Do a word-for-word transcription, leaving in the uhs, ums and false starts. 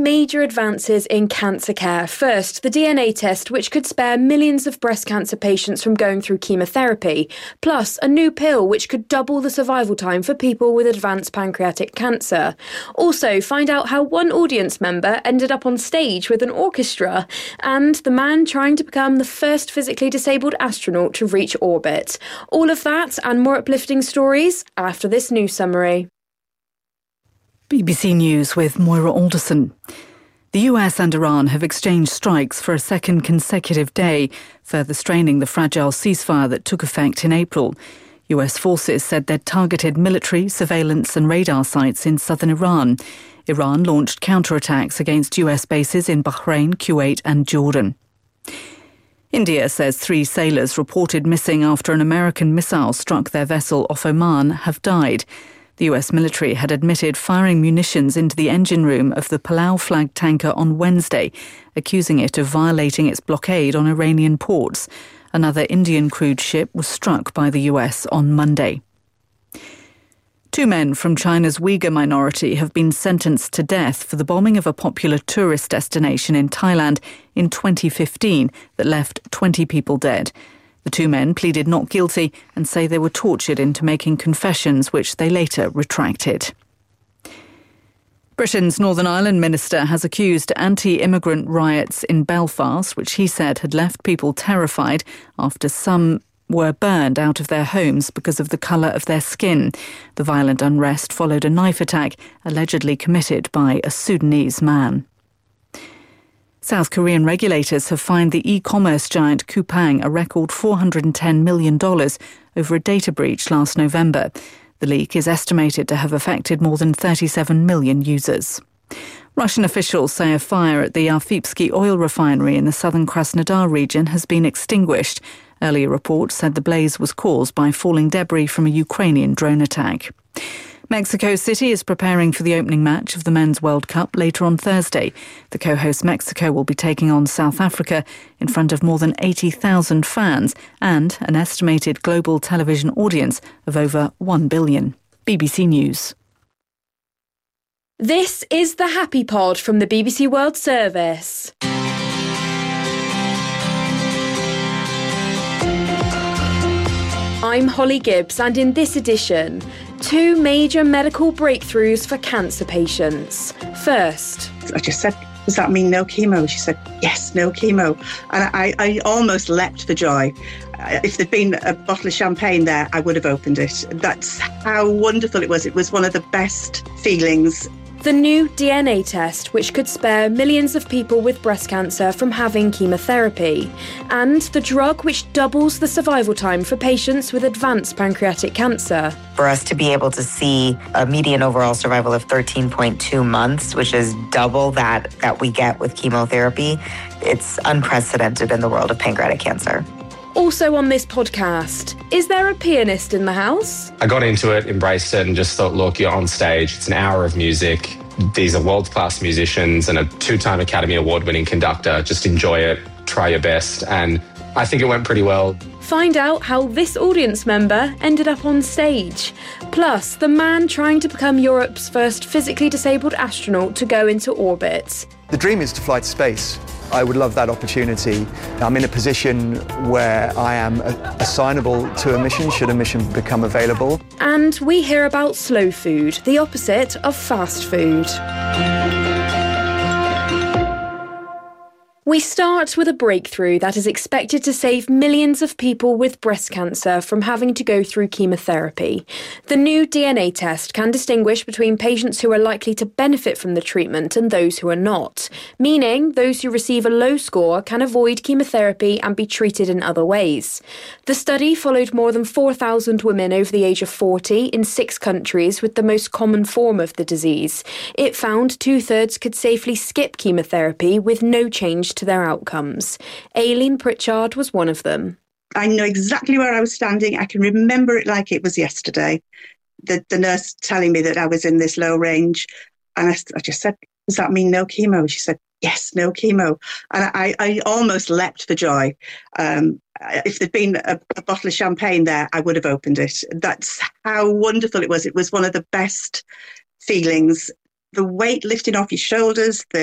major advances in cancer care. First, the D N A test, which could spare millions of breast cancer patients from going through chemotherapy, plus a new pill which could double the survival time for people with advanced pancreatic cancer. Also, find out how one audience member ended up on stage with an orchestra, and the man trying to become the first physically disabled astronaut to reach orbit. All of that and more uplifting stories after this news summary. B B C News with Moira Alderson. The U S and Iran have exchanged strikes for a second consecutive day, further straining the fragile ceasefire that took effect in April. U S forces said they'd targeted military, surveillance and radar sites in southern Iran. Iran launched counterattacks against U S bases in Bahrain, Kuwait and Jordan. India says three sailors reported missing after an American missile struck their vessel off Oman have died. The U S military had admitted firing munitions into the engine room of the Palau-flagged tanker on Wednesday, accusing it of violating its blockade on Iranian ports. Another Indian crewed ship was struck by the U S on Monday. Two men from China's Uyghur minority have been sentenced to death for the bombing of a popular tourist destination in Thailand in twenty fifteen that left twenty people dead. The two men pleaded not guilty and say they were tortured into making confessions which they later retracted. Britain's Northern Ireland minister has accused anti-immigrant riots in Belfast, which he said had left people terrified after some were burned out of their homes because of the colour of their skin. The violent unrest followed a knife attack allegedly committed by a Sudanese man. South Korean regulators have fined the e-commerce giant Coupang a record four hundred ten million dollars over a data breach last November. The leak is estimated to have affected more than thirty-seven million users. Russian officials say a fire at the Arfipsky oil refinery in the southern Krasnodar region has been extinguished. Earlier reports said the blaze was caused by falling debris from a Ukrainian drone attack. Mexico City is preparing for the opening match of the Men's World Cup later on Thursday. The co-host Mexico will be taking on South Africa in front of more than eighty thousand fans and an estimated global television audience of over one billion. B B C News. This is the Happy Pod from the B B C World Service. I'm Holly Gibbs, and in this edition, two major medical breakthroughs for cancer patients. First, I just said, does that mean no chemo? She said, yes, no chemo. And I, I almost leapt for joy. If there'd been a bottle of champagne there, I would have opened it. That's how wonderful it was. It was one of the best feelings. The new D N A test, which could spare millions of people with breast cancer from having chemotherapy. And the drug which doubles the survival time for patients with advanced pancreatic cancer. For us to be able to see a median overall survival of thirteen point two months, which is double that that we get with chemotherapy, it's unprecedented in the world of pancreatic cancer. Also on this podcast, is there a pianist in the house? I got into it, embraced it, and just thought, look, you're on stage. It's an hour of music. These are world-class musicians and a two-time Academy Award-winning conductor. Just enjoy it, try your best, and I think it went pretty well. Find out how this audience member ended up on stage. Plus, the man trying to become Europe's first physically disabled astronaut to go into orbit. The dream is to fly to space. I would love that opportunity. I'm in a position where I am assignable to a mission should a mission become available. And we hear about slow food, the opposite of fast food. We start with a breakthrough that is expected to save millions of people with breast cancer from having to go through chemotherapy. The new D N A test can distinguish between patients who are likely to benefit from the treatment and those who are not, meaning those who receive a low score can avoid chemotherapy and be treated in other ways. The study followed more than four thousand women over the age of forty in six countries with the most common form of the disease. It found two-thirds could safely skip chemotherapy with no change to their outcomes. Aileen Pritchard was one of them. I know exactly where I was standing. I can remember it like it was yesterday. The, the nurse telling me that I was in this low range. And I, I just said, does that mean no chemo? She said, yes, no chemo. And I, I almost leapt for joy. Um, if there'd been a, a bottle of champagne there, I would have opened it. That's how wonderful it was. It was one of the best feelings. The weight lifting off your shoulders, the